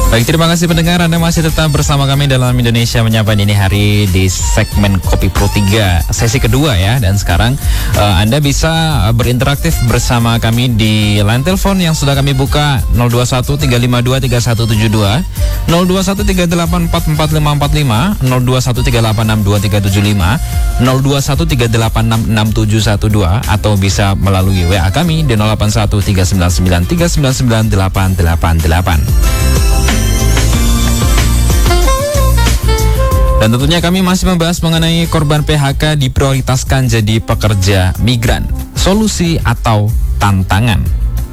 Baik, terima kasih pendengar, Anda masih tetap bersama kami dalam Indonesia Menyapa Dini Hari di segmen Kopi Pro 3 sesi kedua ya. Dan sekarang Anda bisa berinteraktif bersama kami di line telepon yang sudah kami buka 0213523172, 0213844545, 0213862375, 0213866712, atau bisa melalui WA kami di 081399399888. Dan tentunya kami masih membahas mengenai korban PHK diprioritaskan jadi pekerja migran, solusi atau tantangan.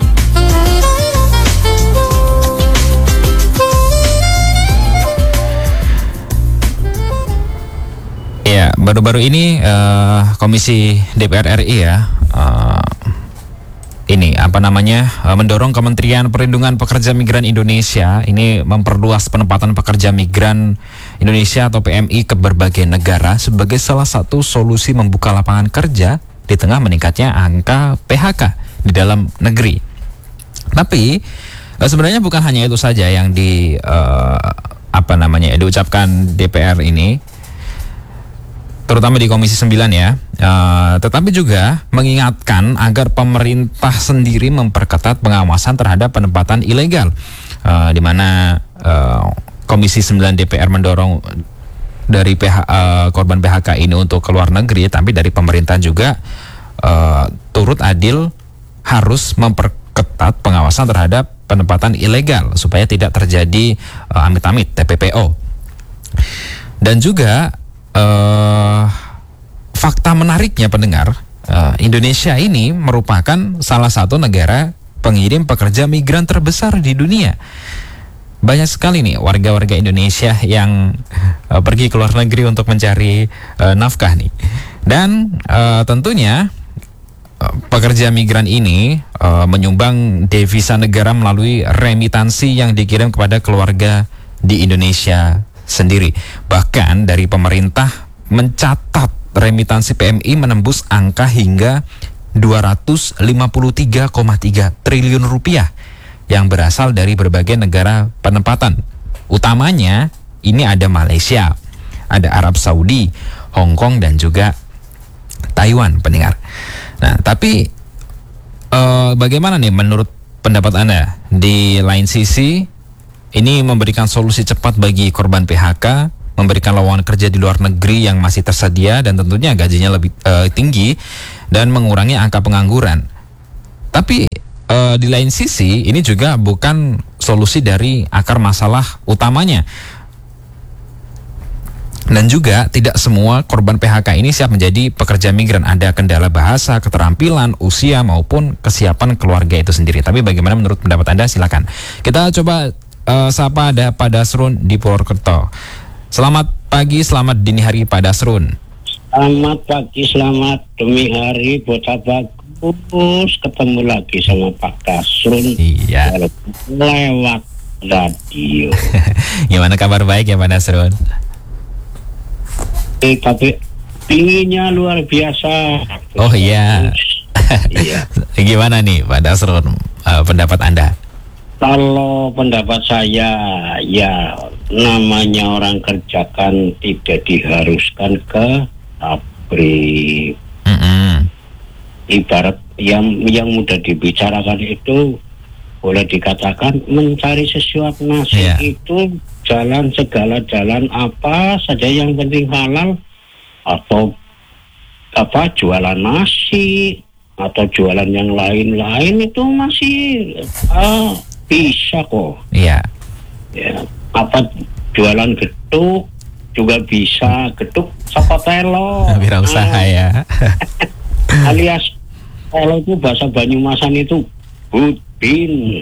Ya, baru-baru ini Komisi DPR RI ya, mendorong Kementerian Perlindungan Pekerja Migran Indonesia ini memperluas penempatan pekerja migran Indonesia atau PMI ke berbagai negara sebagai salah satu solusi membuka lapangan kerja di tengah meningkatnya angka PHK di dalam negeri. Tapi sebenarnya bukan hanya itu saja yang diucapkan DPR ini, terutama di Komisi 9 ya, tetapi juga mengingatkan agar pemerintah sendiri memperketat pengawasan terhadap penempatan ilegal, di mana Komisi 9 DPR mendorong dari korban PHK ini untuk keluar negeri, tapi dari pemerintah juga turut adil harus memperketat pengawasan terhadap penempatan ilegal supaya tidak terjadi amit-amit TPPO. Dan juga fakta menariknya pendengar, Indonesia ini merupakan salah satu negara pengirim pekerja migran terbesar di dunia. Banyak sekali nih warga-warga Indonesia yang pergi ke luar negeri untuk mencari nafkah nih. Dan tentunya pekerja migran ini menyumbang devisa negara melalui remitansi yang dikirim kepada keluarga di Indonesia sendiri. Bahkan dari pemerintah mencatat remitansi PMI menembus angka hingga 253,3 triliun rupiah yang berasal dari berbagai negara penempatan. Utamanya ini ada Malaysia, ada Arab Saudi, Hong Kong, dan juga Taiwan, pendengar. Nah, tapi bagaimana nih menurut pendapat Anda? Di lain sisi, ini memberikan solusi cepat bagi korban PHK, memberikan lowongan kerja di luar negeri yang masih tersedia dan tentunya gajinya lebih tinggi dan mengurangi angka pengangguran. Tapi di lain sisi, ini juga bukan solusi dari akar masalah utamanya. Dan juga tidak semua korban PHK ini siap menjadi pekerja migran. Ada kendala bahasa, keterampilan, usia maupun kesiapan keluarga itu sendiri. Tapi bagaimana menurut pendapat Anda? Silakan. Kita coba sapa ada Pak Dasrun di Purwokerto. Selamat pagi, selamat dini hari Pak Dasrun. Selamat pagi, selamat dini hari buat bagus. Ketemu lagi sama Pak Dasrun. Iya. Lewat radio. Gimana kabar baik ya Pak Dasrun? Tapi dinginnya luar biasa. Oh iya. Iya. Gimana nih Pak Dasrun, pendapat Anda? Kalau pendapat saya, ya namanya orang kerja kan tidak diharuskan ke pabrik. Ibarat yang mudah dibicarakan itu boleh dikatakan mencari sesuap nasi itu jalan, segala jalan apa saja yang penting halal, atau jualan nasi atau jualan yang lain-lain itu masih bisa kok. Iya. Ya, apa jualan geduk juga bisa, geduk sapatelo. Wirausaha ya. Alias kalau itu bahasa Banyumasan itu budin.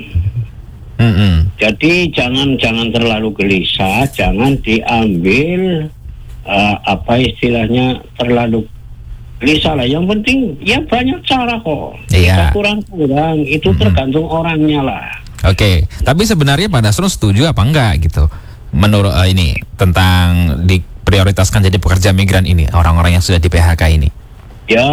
Jadi jangan terlalu gelisah, jangan diambil istilahnya terlalu gelisah lah. Yang penting ya banyak cara kok. Iya. Kurang-kurang itu tergantung orangnya lah. Oke, tapi sebenarnya Pak Dasrun setuju apa enggak gitu menurut ini tentang diprioritaskan jadi pekerja migran ini, orang-orang yang sudah di PHK ini? Ya,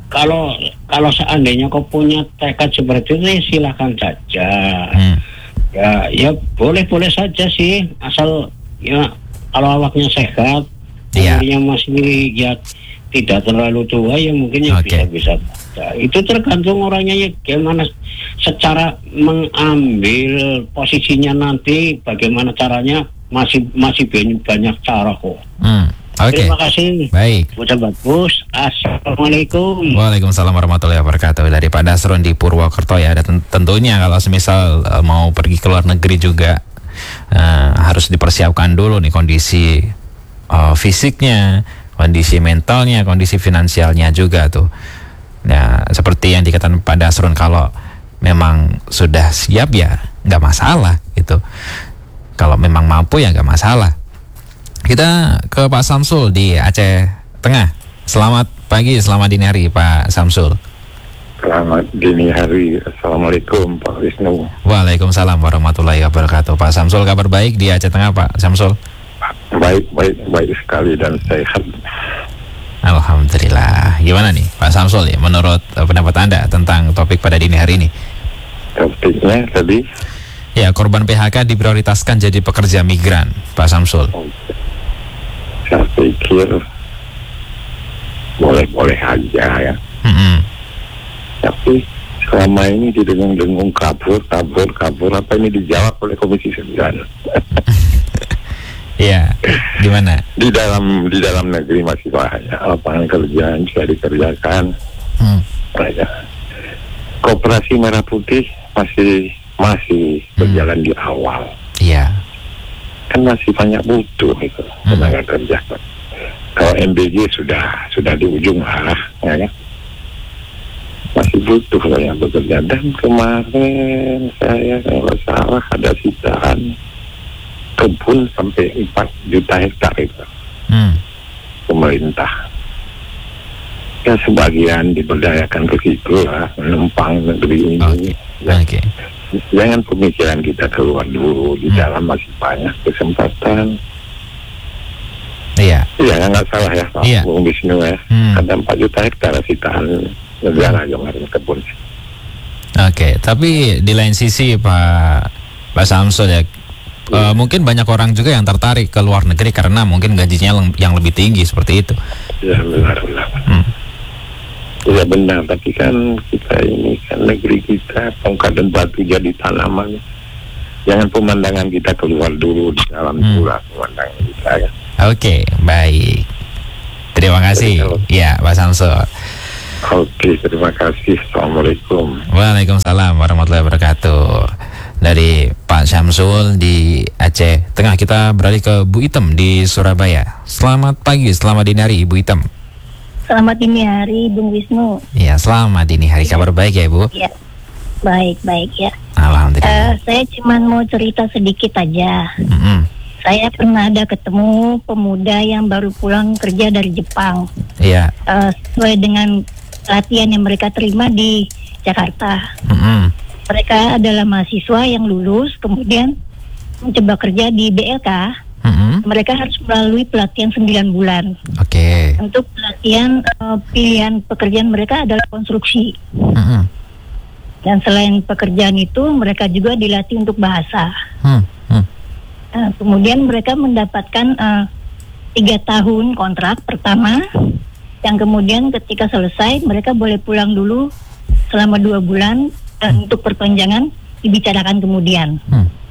kalau seandainya kau punya tekad seperti itu, silakan saja. Ya boleh-boleh saja sih, asal ya kalau awaknya sehat, Iya. umurnya masih ya tidak terlalu tua, ya mungkin ya Oke. bisa-bisa. Nah, itu tergantung orangnya ya gimana secara mengambil posisinya nanti, bagaimana caranya, masih banyak cara kok. Oke. Terima kasih. Baik. Udah bagus. Assalamualaikum. Waalaikumsalam warahmatullahi wabarakatuh. Dari Pak Dasron di Purwokerto ya. Ada tentunya kalau semisal mau pergi ke luar negeri juga harus dipersiapkan dulu nih kondisi fisiknya, kondisi mentalnya, kondisi finansialnya juga tuh. Nah, seperti yang dikatakan Pak Dasron, kalau memang sudah siap ya nggak masalah gitu. Kalau memang mampu ya nggak masalah. Kita ke Pak Samsul di Aceh Tengah. Selamat pagi, selamat dini hari Pak Samsul. Selamat dini hari. Assalamualaikum Pak Wisnu. Waalaikumsalam warahmatullahi wabarakatuh. Pak Samsul, kabar baik di Aceh Tengah Pak Samsul? Baik sekali dan sehat. Alhamdulillah. Gimana nih Pak Samsul ya, menurut pendapat Anda tentang topik pada dini hari ini? Topiknya tadi? Ya, korban PHK diprioritaskan jadi pekerja migran, Pak Samsul. Saya pikir boleh-boleh aja ya. Tapi selama ini didengung-dengung kabur, apa ini dijawab oleh Komisi 9? Iya, gimana? Di dalam negeri masih banyak lapangan kerja yang bisa dikerjakan. Ya. Koperasi Merah Putih masih berjalan di awal. Iya. Kan masih banyak butuh itu tenaga kerja. Kalau MBG sudah di ujung arah, ya kan? Masih butuh yang bekerja. Dan kemarin saya kalau salah ada sitaan kebun sampai 4 juta hektar itu pemerintah. Ya sebagian diberdayakan ke situ lah, menumpang negeri ini. Oke. Jangan pemikiran kita keluar dulu, di dalam masih banyak kesempatan. Iya. Iya, nggak salah ya Pak Bung Wisnu ya. Ada 4 juta hektar sitaan negara kemarin kebun. Oke, tapi di lain sisi Pak Samsul ya, mungkin banyak orang juga yang tertarik ke luar negeri karena mungkin gajinya yang lebih tinggi seperti itu. Ya benar. Ya benar, tapi kan kita ini kan negeri kita tongkat dan batu jadi tanaman. Jangan pemandangan kita keluar dulu, di dalam pula pemandangan kita ya. Oke, baik. Terima kasih. Ya, Pak Samsul. Oke, terima kasih. Assalamualaikum. Waalaikumsalam warahmatullahi wabarakatuh. Dari Pak Syamsul di Aceh Tengah, kita beralih ke Bu Item di Surabaya. Selamat pagi, selamat dini hari Ibu Item. Selamat dini hari Bung Wisnu. Ya, selamat dini hari. Kabar baik ya Ibu? Ya, baik ya. Alhamdulillah. Saya cuma mau cerita sedikit aja. Saya pernah ada ketemu pemuda yang baru pulang kerja dari Jepang. Iya. Sesuai dengan latihan yang mereka terima di Jakarta. Mereka adalah mahasiswa yang lulus, kemudian mencoba kerja di BLK. Mereka harus melalui pelatihan 9 bulan. Oke. Untuk pelatihan pilihan pekerjaan mereka adalah konstruksi. Dan selain pekerjaan itu, mereka juga dilatih untuk bahasa. Kemudian mereka mendapatkan 3 tahun kontrak pertama, yang kemudian ketika selesai mereka boleh pulang dulu selama 2 bulan, dan untuk perpanjangan dibicarakan kemudian.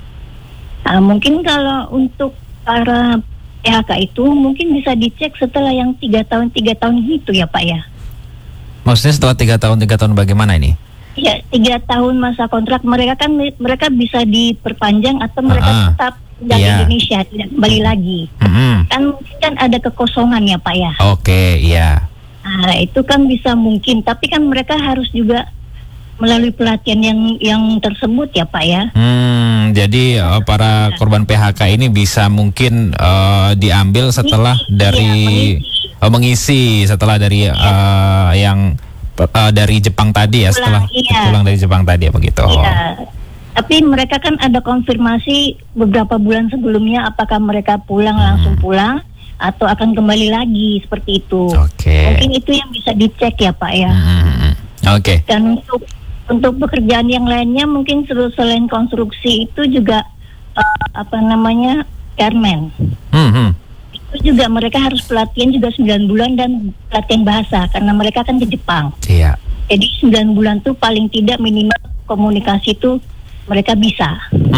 Mungkin kalau untuk para PHK itu mungkin bisa dicek setelah yang 3 tahun gitu ya Pak ya. Maksudnya setelah 3 tahun bagaimana ini? Ya, 3 tahun masa kontrak mereka bisa diperpanjang atau mereka tetap di Indonesia, tidak kembali lagi. Kan mungkin kan ada kekosongan ya Pak ya. Oke, iya. Nah, itu kan bisa mungkin, tapi kan mereka harus juga melalui pelatihan yang tersebut ya Pak ya. Jadi para korban PHK ini bisa mungkin diambil setelah mengisi setelah dari yang dari Jepang tadi ya, setelah pulang dari Jepang tadi ya begitu. Iya. Tapi mereka kan ada konfirmasi beberapa bulan sebelumnya apakah mereka langsung pulang atau akan kembali lagi seperti itu. Oke. Mungkin itu yang bisa dicek ya Pak ya. Oke. Dan untuk untuk pekerjaan yang lainnya mungkin selain konstruksi itu juga garment. Itu juga mereka harus pelatihan juga 9 bulan dan pelatihan bahasa karena mereka kan ke Jepang. Iya. Jadi 9 bulan tuh paling tidak minimal komunikasi tuh mereka bisa.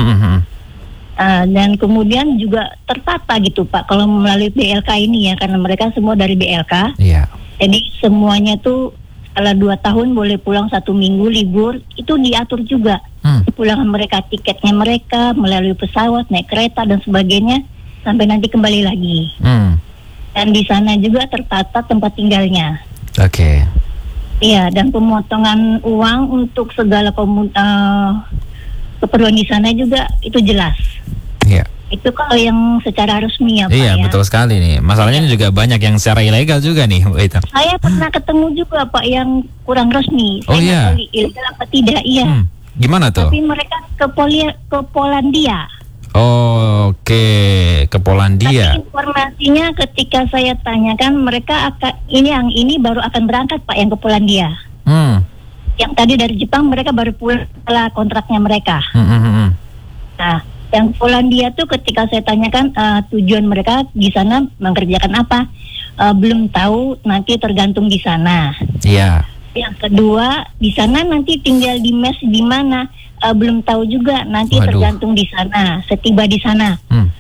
Dan kemudian juga tertata gitu Pak kalau melalui BLK ini ya, karena mereka semua dari BLK. Iya. Jadi semuanya tuh setelah 2 tahun boleh pulang 1 minggu libur, itu diatur juga. Pulangan mereka, tiketnya mereka melalui pesawat, naik kereta dan sebagainya sampai nanti kembali lagi. Dan di sana juga tertata tempat tinggalnya. Oke. Iya, dan pemotongan uang untuk segala keperluan di sana juga itu jelas. Iya. Itu kalau yang secara resmi ya Pak. Iya, ya. betul sekali nih. Masalahnya juga banyak yang secara ilegal juga nih, Bu Itam. Saya pernah ketemu juga Pak yang kurang resmi. Oh, Saya iya. nggak tahu ilegal apa tidak, iya. Gimana tuh? Tapi mereka ke Polandia. Oke, ke Polandia. Tapi informasinya ketika saya tanyakan mereka ini baru akan berangkat Pak yang ke Polandia. Yang tadi dari Jepang mereka baru pulang setelah kontraknya mereka. Nah, yang Polandia tuh ketika saya tanyakan tujuan mereka di sana mengerjakan apa, belum tahu, nanti tergantung di sana. Iya. Yang kedua, di sana nanti tinggal di mes di mana, belum tahu juga, nanti tergantung di sana, setiba di sana.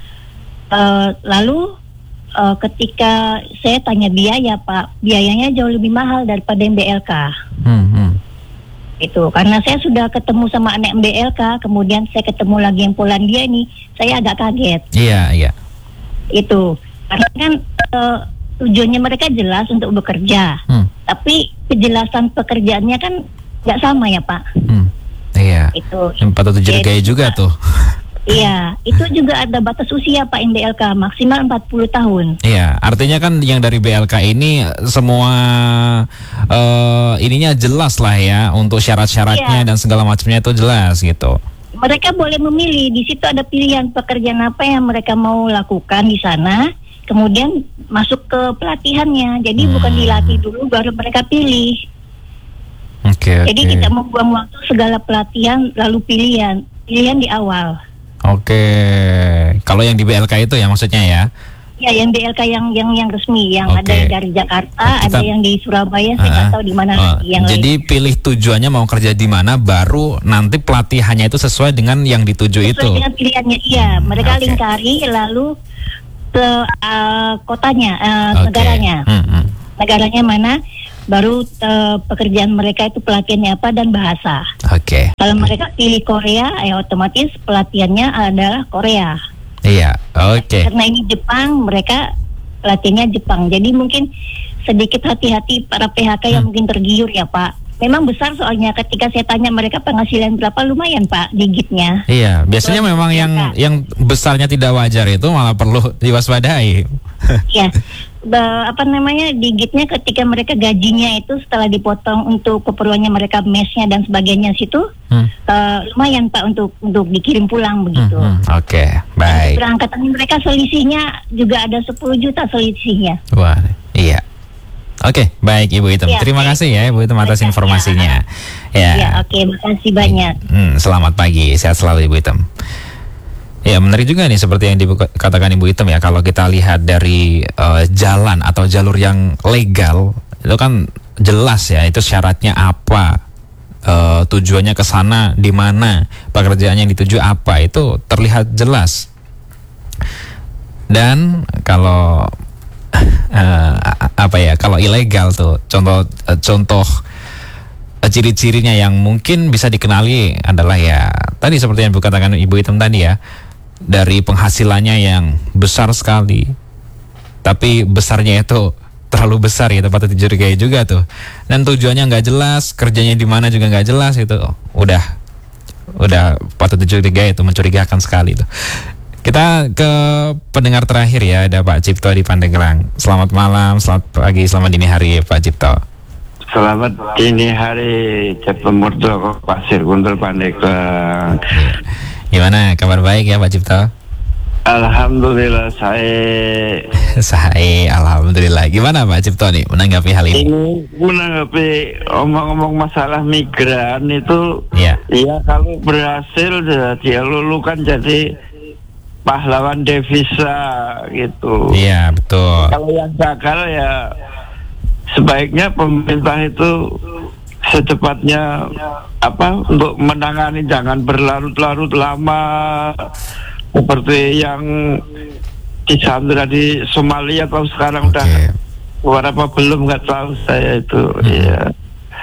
Lalu ketika saya tanya biaya Pak, biayanya jauh lebih mahal daripada MBLK. Itu karena saya sudah ketemu sama anak MBLK, kemudian saya ketemu lagi yang Polandia ini, saya agak kaget. Iya. Itu karena kan tujuannya mereka jelas untuk bekerja, tapi kejelasan pekerjaannya kan nggak sama ya Pak. Iya. Itu 47 gaya juga tuh. Iya, itu juga ada batas usia Pak MBLK, maksimal 40 tahun. Iya, artinya kan yang dari BLK ini semua ininya jelas lah ya, untuk syarat-syaratnya dan segala macamnya itu jelas gitu. Mereka boleh memilih, di situ ada pilihan pekerjaan apa yang mereka mau lakukan di sana, kemudian masuk ke pelatihannya. Jadi bukan dilatih dulu baru mereka pilih. Oke. Jadi tidak membuang waktu segala pelatihan lalu pilihan di awal. Oke. Kalau yang di BLK itu ya maksudnya ya? Ya, yang BLK yang resmi, yang ada yang dari Jakarta, ada yang di Surabaya, saya nggak tahu di mana lagi yang jadi lain. Pilih tujuannya mau kerja di mana, baru nanti pelatihannya itu sesuai dengan yang dituju itu. Sesuai dengan pilihannya, iya. Mereka lingkari lalu ke kotanya, negaranya. Negaranya mana, baru pekerjaan mereka itu pelatihannya apa dan bahasa. Oke. Kalau mereka pilih Korea, ya otomatis pelatihannya adalah Korea. Iya, oke. Karena ini Jepang, mereka pelatihannya Jepang. Jadi mungkin sedikit hati-hati para PHK yang mungkin tergiur ya Pak. Memang besar soalnya ketika saya tanya mereka penghasilan berapa, lumayan Pak digitnya. Iya, biasanya memang yang besarnya tidak wajar itu malah perlu diwaspadai. Iya. Digitnya ketika mereka gajinya itu setelah dipotong untuk keperluannya mereka mesnya dan sebagainya situ lumayan Pak untuk dikirim pulang begitu. Oke, baik. Berangkatan mereka selisihnya juga ada 10 juta selisihnya. Wah, iya. Oke, baik Ibu Item. Terima kasih ya Ibu Item atas informasinya. Ya, oke, makasih banyak. Selamat pagi, sehat selalu Ibu Item. Ya, menarik juga nih seperti yang dikatakan Ibu Item ya, kalau kita lihat dari jalan atau jalur yang legal itu kan jelas ya, itu syaratnya apa, tujuannya ke sana di mana, pekerjaan yang dituju apa, itu terlihat jelas. Dan kalau kalau ilegal tuh contoh ciri-cirinya yang mungkin bisa dikenali adalah ya tadi seperti yang dikatakan Ibu Item tadi ya, dari penghasilannya yang besar sekali, tapi besarnya itu terlalu besar ya, patut dicurigai juga tuh, dan tujuannya nggak jelas, kerjanya di mana juga nggak jelas, itu udah patut dicurigai, itu mencurigakan sekali tuh. Kita ke pendengar terakhir ya, ada Pak Cipto di Pandeglang. Selamat malam, selamat pagi, selamat dini hari Pak Cipto. Selamat dini hari, Cepemurto Pasir Guntur Pandeglang. Gimana, kabar baik ya Pak Cipto? Alhamdulillah saya Alhamdulillah. Gimana Pak Cipto nih menanggapi hal ini? menanggapi omong-omong masalah migran itu, Ya. ya kalau berhasil dia lulukan jadi pahlawan devisa gitu. Iya, betul. Kalau yang gagal ya sebaiknya pemerintah itu secepatnya untuk menangani, jangan berlarut-larut lama seperti yang di Sandra di Somalia atau sekarang udah keluar apa belum nggak tahu saya itu. Ya.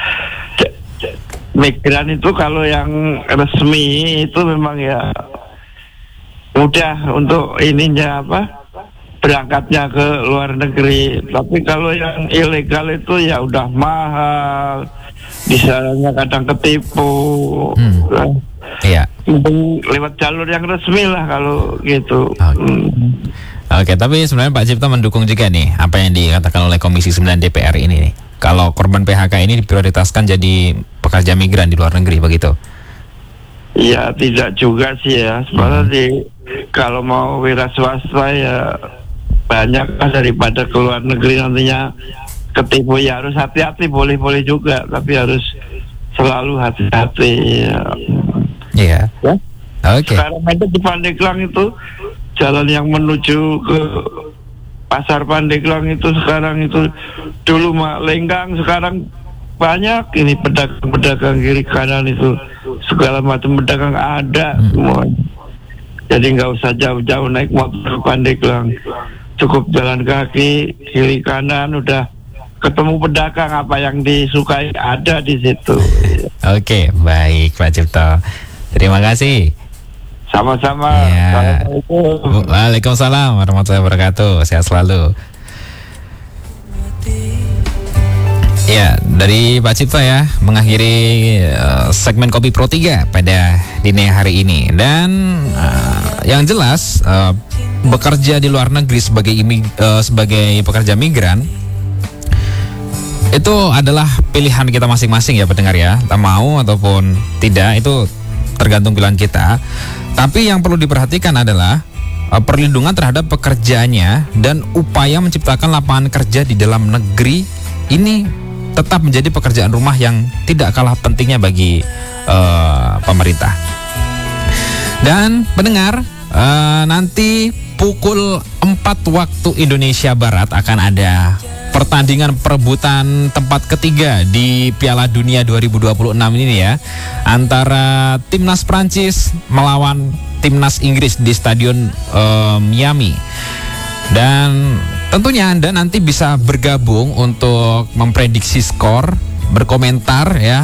Migran itu kalau yang resmi itu memang ya mudah untuk ininya berangkatnya ke luar negeri. Tapi kalau yang ilegal itu ya udah mahal, misalnya kadang ketipu. Iya. Lewat jalur yang resmi lah kalau gitu. Oke, tapi sebenarnya Pak Cipto mendukung juga nih apa yang dikatakan oleh Komisi 9 DPR ini nih. Kalau korban PHK ini diprioritaskan jadi pekerja migran di luar negeri, begitu? Ya tidak juga sih ya. Sebenarnya kalau mau wira swasta ya banyak daripada ke luar negeri nantinya ketipu. Ya harus hati-hati, boleh-boleh juga, tapi harus selalu hati-hati ya. Iya. Ya? Oke. Sekarang itu di Pandeglang itu jalan yang menuju ke Pasar Pandeglang itu sekarang itu dulu lenggang, sekarang banyak ini pedagang-pedagang kiri kanan itu segala macam pedagang ada semua. Jadi nggak usah jauh-jauh naik motor ke Pandeglang, cukup jalan kaki kiri kanan udah ketemu pedagang, apa yang disukai ada di situ. Oke, baik Pak Cipto. Terima kasih. Sama-sama. Ya. Waalaikumsalam warahmatullahi wabarakatuh. Sehat selalu. Ya, dari Pak Cipto ya mengakhiri segmen Kopi Pro 3 pada dini hari ini. Dan yang jelas bekerja di luar negeri sebagai pekerja migran itu adalah pilihan kita masing-masing ya pendengar ya. Kita mau ataupun tidak itu tergantung pilihan kita. Tapi yang perlu diperhatikan adalah perlindungan terhadap pekerjaannya dan upaya menciptakan lapangan kerja di dalam negeri ini tetap menjadi pekerjaan rumah yang tidak kalah pentingnya bagi pemerintah. Dan pendengar, nanti pukul 4 waktu Indonesia Barat akan ada pertandingan perebutan tempat ketiga di Piala Dunia 2026 ini ya, antara timnas Prancis melawan timnas Inggris di Stadion Miami. Dan tentunya Anda nanti bisa bergabung untuk memprediksi skor, berkomentar ya